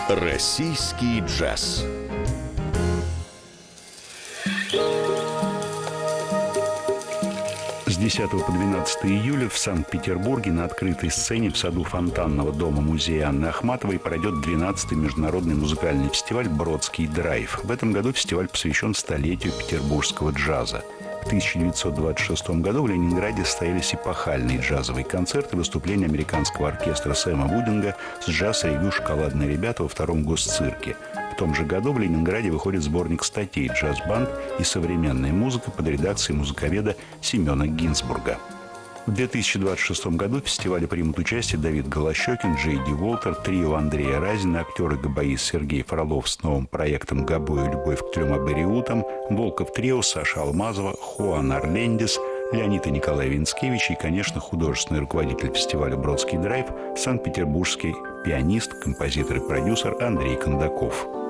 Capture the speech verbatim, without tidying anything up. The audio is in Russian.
Российский джаз. С десятого по двенадцатое июля в Санкт-Петербурге на открытой сцене в саду фонтанного дома музея Анны Ахматовой пройдет двенадцатый международный музыкальный фестиваль «Бродский драйв». В этом году фестиваль посвящен столетию петербургского джаза. В тысяча девятьсот двадцать шестом году в Ленинграде состоялись эпохальные джазовые концерты и выступления американского оркестра Сэма Вудинга с джаз-ревью «Шоколадные ребята» во втором госцирке. В том же году в Ленинграде выходит сборник статей «Джаз-банд» и «Современная музыка» под редакцией музыковеда Семена Гинзбурга. В две тысячи двадцать шестом году в фестивале примут участие Давид Голощекин, Джей Ди Уолтер, трио Андрея Разина, актер и габаист Сергей Фролов с новым проектом «Гобой и любовь к трем абориутам», Волков трио, Саша Алмазова, Хуан Орлендис, Леонид и Николай Винскевич и, конечно, художественный руководитель фестиваля «Бродский драйв», санкт-петербургский пианист, композитор и продюсер Андрей Кондаков.